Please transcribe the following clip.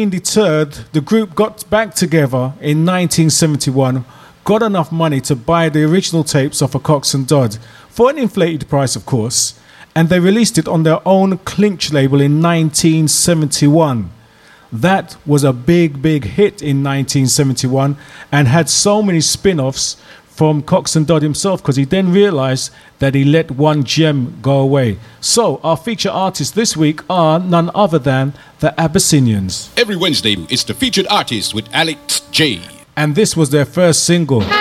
Undeterred, the group got back together in 1971, got enough money to buy the original tapes off of Cox and Dodd, for an inflated price of course, and they released it on their own Clinch label in 1971. That was a big, big hit in 1971 and had so many spin-offs from Cox and Dodd himself, because he then realised that he let one gem go away. So our feature artists this week are none other than the Abyssinians. Every Wednesday, it's the featured artist with Alex J. And this was their first single.